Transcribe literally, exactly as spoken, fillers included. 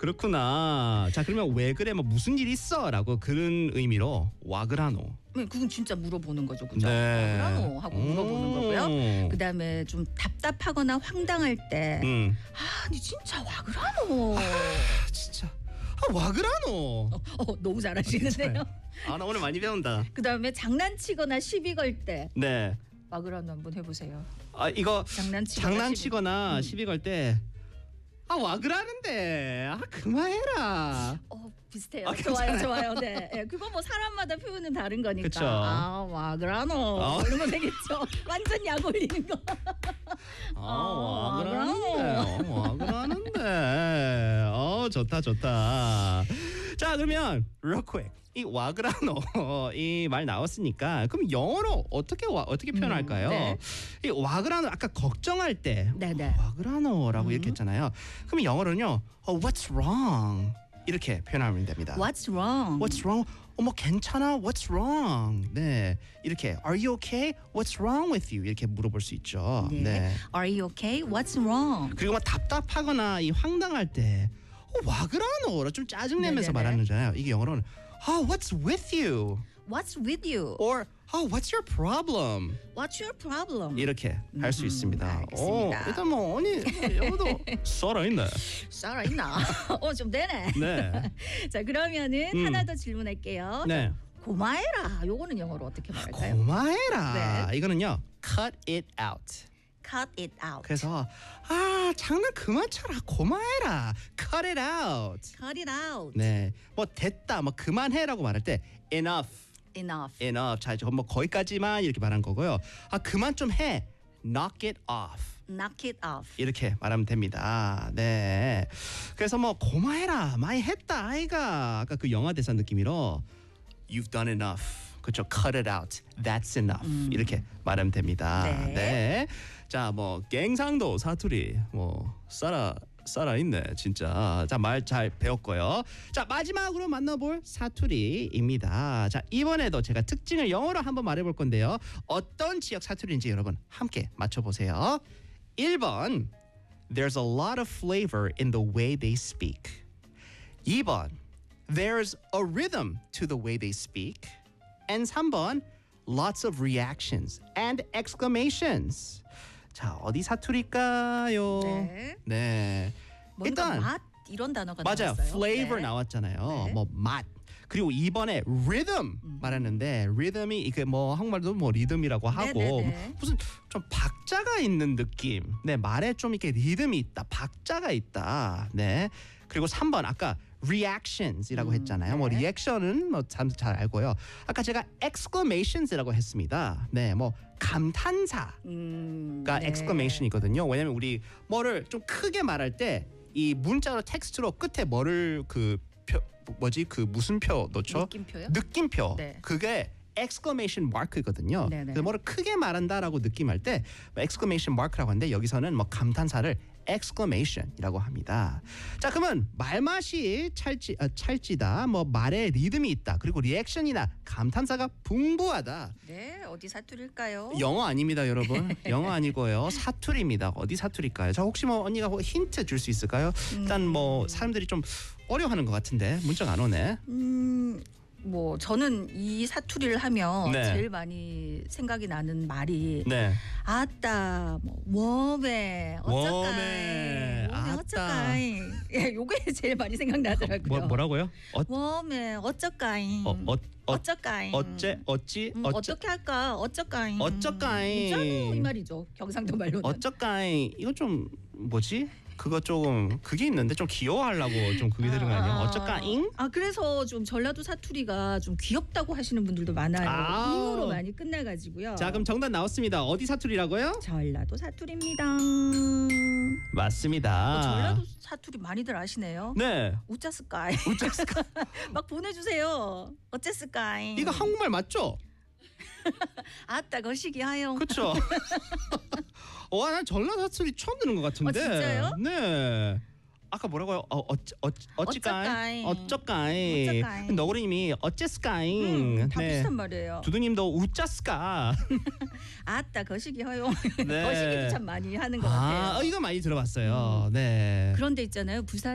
그렇구나. 자, 그러면 왜 그래? 뭐 무슨 일 있어?라고 그런 의미로 와그라노. 네, 그건 진짜 물어보는 거죠, 그죠? 네. 와그라노 하고 물어보는 거고요. 오. 그다음에 좀 답답하거나 황당할 때, 음. 아, 니 진짜 와그라노. 아, 진짜. 아, 와그라노. 어, 어, 너무 잘하시는데요. 아, 나 오늘 많이 배운다. 그다음에 장난치거나 시비 걸 때, 네. 와그라노 한번 해보세요. 아, 이거 장난치거나, 장난치거나 시비. 시비 걸 때. 아, 와그라는데. 아, 그만해라. 어, 비슷해요. 아, 좋아요, 괜찮아요. 좋아요. 네, 네, 그거 뭐 사람마다 표현은 다른 거니까. 그쵸. 아, 와그라노. 어. 이러면 되겠죠. 완전 약 올리는 거. 아, 아, 와그라는데. 어, 와그라는데. 어, 좋다, 좋다. 자, 그러면 real quick. 이 와그라노 이 말 나왔으니까 그럼 영어로 어떻게 와, 어떻게 표현할까요? 음, 네. 이 와그라노 아까 걱정할 때 네네. 와그라노라고 음. 이렇게 했잖아요. 그럼 영어로는요. 어, what's wrong? 이렇게 표현하면 됩니다. What's wrong? What's wrong? 어머 괜찮아? What's wrong? 네, 이렇게 Are you okay? What's wrong with you? 이렇게 물어볼 수 있죠. 네. 네. Are you okay? What's wrong? 그리고 막 답답하거나 이 황당할 때 어, 와그라노 좀 짜증내면서 네네네. 말하는 거잖아요. 이게 영어로는 Oh, what's with you? What's with you? Or Oh, what's your problem? What's your problem? 이렇게 할 수 음, 있습니다. 알겠습니다. 어, 일단 뭐 언니 영어도 살아있네. 살아있나? 어, 좀 되네. 네. 자, 그러면은 음. 하나 더 질문할게요. 네. 고마해라. 요거는 영어로 어떻게 말할까요? 고마해라. 네. 이거는요. Cut it out. Cut it out. 그래서 아 장난 그만 쳐라. 고마해라. Cut it out. Cut it out. 네. 뭐 됐다. 뭐 그만해라고 말할 때 enough. Enough. enough. 자, 저 뭐 거기까지만 이렇게 말한 거고요. 아 그만 좀 해. knock it off. Knock it off. 이렇게 말하면 됩니다. 네. 그래서 뭐 고마해라. 많이 했다. 아이가. 아까 그 영화 대사 느낌으로 You've done enough. 그렇죠. Cut it out. That's enough. 음. 이렇게 말하면 됩니다. 네. 네. 자, 뭐 갱상도 사투리 뭐 살아 살아 있네 진짜. 자, 말 잘 배웠고요. 자, 마지막으로 만나볼 사투리입니다. 자, 이번에도 제가 특징을 영어로 한번 말해볼 건데요. 어떤 지역 사투리인지 여러분 함께 맞춰보세요. 일 번 There's a lot of flavor in the way they speak. 이 번 There's a rhythm to the way they speak. And 삼 번 Lots of reactions and exclamations. 자, 어디 사투리일까요? 네. 네. 뭔가 일단 맛 이런 단어가 맞아요. 나왔어요. flavor 네. 나왔잖아요. 네. 뭐 맛. 그리고 이번에 rhythm 말하는데 rhythm이 이게 뭐 한국말도 뭐 리듬이라고 하고 네네네. 무슨 좀 박자가 있는 느낌. 네, 말에 좀 이렇게 리듬이 있다. 박자가 있다. 네. 그리고 삼 번 아까 reactions이라고 했잖아요. 뭐 네. 리액션은 뭐 잘 잘 알고요. 아까 제가 exclamations이라고 했습니다. 네, 뭐 감탄사가 음, 네. exclamation이거든요. 왜냐면 우리 뭐를 좀 크게 말할 때 이 문자로 텍스트로 끝에 뭐를 그 표, 뭐지 그 무슨 표 넣죠? 느낌표요? 느낌표. 네. 그게 exclamation mark거든요. 네네. 그래서 뭐를 크게 말한다라고 느낌할 때 exclamation mark라고 하는데 여기서는 뭐 감탄사를 exclamation이라고 합니다. 자, 그러면 말맛이 찰지 아, 찰지다. 뭐 말에 리듬이 있다. 그리고 리액션이나 감탄사가 풍부하다. 네, 어디 사투리일까요? 영어 아닙니다, 여러분. 영어 아니고요. 사투리입니다. 어디 사투리일까요? 자, 혹시 뭐 언니가 뭐 힌트 줄 수 있을까요? 일단 뭐 사람들이 좀 어려워하는 것 같은데 문자가 안 오네. 음, 뭐 저는 이 사투리를 하면 네. 제일 많이 생각이 나는 말이 네. 아따, 뭐 웜에 어쩌까이, 웜에, 웜에 아따. 어쩌까이. 예, 요게 제일 많이 생각나더라고요. 뭐 뭐라고요? 어, 웜에 어쩌까이, 어, 어, 어, 어쩌까이. 어째 어찌 음, 어쩌 어떻게 할까? 어쩌까이. 어쩌까이. 있잖아, 이 말이죠. 경상도 말로는. 어쩌까이 이거 좀 뭐지? 그거 조금 그게 있는데 좀 귀여워하려고 좀 그게 되는 거 아니에요? 어쩌까잉? 아, 그래서 좀 전라도 사투리가 좀 귀엽다고 하시는 분들도 많아요. 아우. 잉으로 많이 끝나가지고요. 자, 그럼 정답 나왔습니다. 어디 사투리라고요? 전라도 사투리입니다. 맞습니다. 어, 전라도 사투리 많이들 아시네요. 네. 우짜스까이. 우짜스까 막 보내주세요. 어째스까이. 이거 한국말 맞죠? 아따 거시기 하영. 그렇죠. 와, 난 전라도 사투리 처음 듣는 것 같은데. 어, 진짜요? 네. 아까 뭐라고요? 어, 어, 어, 어찌까이? 어쩌까이. 어쩌까이? 어쩌까이. 너구리님이 어째스까이? 음, 다 비슷한 말이에요. 두두님도 우짜스까? 아따 거시기 하영. 네. 거시기도 참 많이 하는 것 아, 같아요. 어, 이거 많이 들어봤어요. 네. 그런데 있잖아요. 부산